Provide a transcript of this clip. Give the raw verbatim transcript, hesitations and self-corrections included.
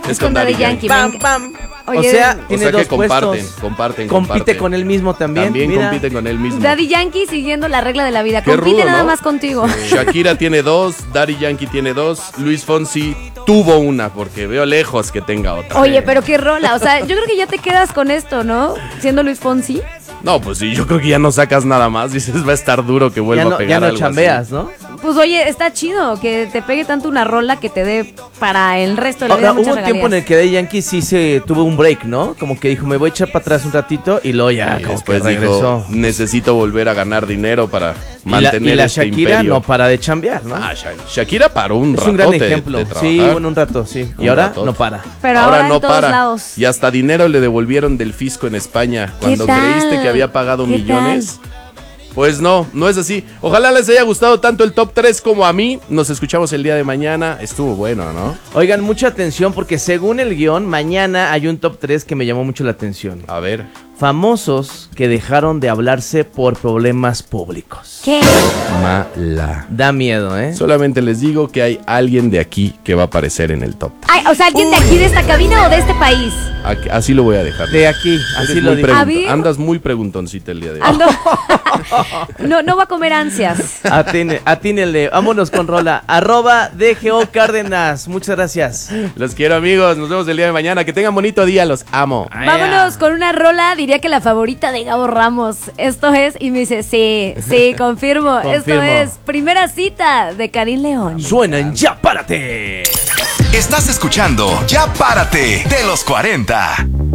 Es con Daddy Yankee. Pam, pam. Oye, o sea, tiene o sea dos que comparten, puestos. comparten, Compite comparten. con él mismo también. También Mira. compite con él mismo. Daddy Yankee siguiendo la regla de la vida. Qué Compite rudo, nada ¿no? más contigo. Shakira tiene dos, Daddy Yankee tiene dos, Luis Fonsi tuvo una, porque veo lejos que tenga otra. Oye, pero qué rola. O sea, yo creo que ya te quedas con esto, ¿no? Siendo Luis Fonsi. No, pues sí, yo creo que ya no sacas nada más. Dices, va a estar duro que vuelva Ya no, a pegar ya no algo chambeas, así. ¿no? Pues oye, está chido que te pegue tanto una rola que te dé para el resto de la vida. Ahora, hubo muchas un tiempo en el regalías. que Daddy Yankee sí se tuvo un break, ¿no? Como que dijo, me voy a echar para atrás un ratito y luego ya, Y como después que regresó. dijo, necesito volver a ganar dinero para Y la, mantener y la este Shakira imperio. no para de chambear, ¿no? Ah, Sha- Shakira paró un es ratote un gran de- ejemplo. de sí, trabajar. bueno, un rato, sí. Y Un ahora ratote. no para. Pero ahora, ahora no en todos para. lados. Y hasta dinero le devolvieron del fisco en España. Cuando tal? creíste que había pagado ¿Qué millones. Pues no, no es así. Ojalá les haya gustado tanto el top tres como a mí. Nos escuchamos el día de mañana. Estuvo bueno, ¿no? Oigan, mucha atención porque según el guión, mañana hay un top tres que me llamó mucho la atención. A ver. Famosos que dejaron de hablarse por problemas públicos. ¿Qué? Mala. Da miedo, ¿eh? Solamente les digo que hay alguien de aquí que va a aparecer en el top. Ay, o sea, ¿alguien de aquí de esta cabina o de este país? Aquí- Así lo voy a dejar. De aquí, así Eres lo muy digo. pregunta- ¿A ver? Andas muy preguntoncita el día de hoy. Ando. No, no va a comer ansias. Atine, atínele, vámonos con rola. Arroba D G O Cárdenas. Muchas gracias. Los quiero, amigos. Nos vemos el día de mañana. Que tengan bonito día. Los amo. Vámonos con una rola, diría que la favorita de Gabo Ramos. Esto es, y me dice, sí, sí, confirmo. Esto Confirmo. es Primera Cita de Karim León. Suena en Ya Párate. Estás escuchando Ya Párate de los cuarenta.